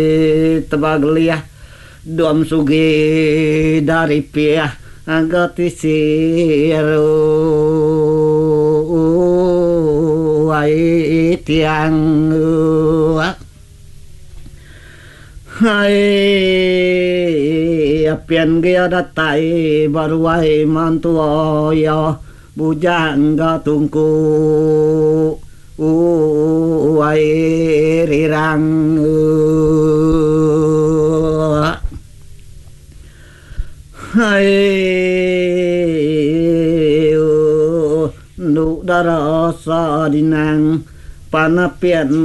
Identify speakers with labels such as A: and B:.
A: Tabaglia Dom sugi dari pia Agati siru Ai tiang Hai apian gia datai baruai mantu yo bujangga tungku ai rirang hai nu darasa dinang panapian